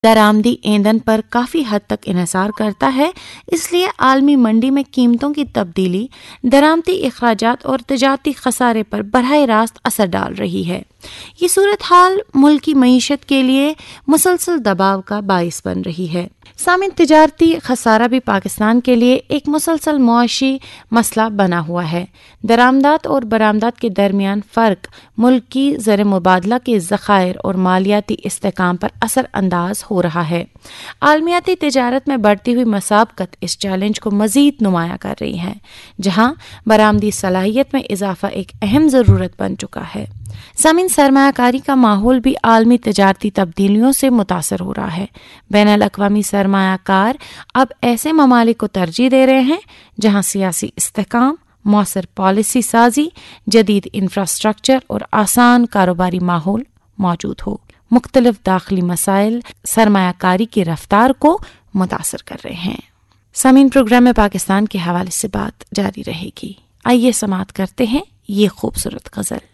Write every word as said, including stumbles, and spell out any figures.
درآمدی ایندھن پر کافی حد تک انحصار کرتا ہے، اس لیے عالمی منڈی میں قیمتوں کی تبدیلی درآمدی اخراجات اور تجارتی خسارے پر براہ راست اثر ڈال رہی ہے۔ یہ صورتحال ملک کی معیشت کے لیے مسلسل دباؤ کا باعث بن رہی ہے۔ سامعین، تجارتی خسارہ بھی پاکستان کے لیے ایک مسلسل معاشی مسئلہ بنا ہوا ہے۔ درآمدات اور برآمدات کے درمیان فرق ملک کی زر مبادلہ کے ذخائر اور مالیاتی استحکام پر اثر انداز ہو رہا ہے۔ عالمیاتی تجارت میں بڑھتی ہوئی مسابقت اس چیلنج کو مزید نمایاں کر رہی ہے، جہاں برآمدی صلاحیت میں اضافہ ایک اہم ضرورت بن چکا ہے۔ سامعین، سرمایہ کاری کا ماحول بھی عالمی تجارتی تبدیلیوں سے متاثر ہو رہا ہے۔ بین الاقوامی سرمایہ کار اب ایسے ممالک کو ترجیح دے رہے ہیں جہاں سیاسی استحکام، مؤثر پالیسی سازی، جدید انفراسٹرکچر اور آسان کاروباری ماحول موجود ہو۔ مختلف داخلی مسائل سرمایہ کاری کی رفتار کو متاثر کر رہے ہیں۔ سامعین، پروگرام میں پاکستان کے حوالے سے بات جاری رہے گی۔ آئیے سماعت کرتے ہیں یہ خوبصورت غزل۔